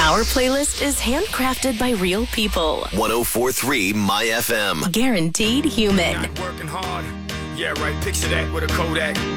Our playlist is handcrafted by real people. 104.3 My FM. Guaranteed human. Not working hard. Yeah, right. Picture that with a Kodak.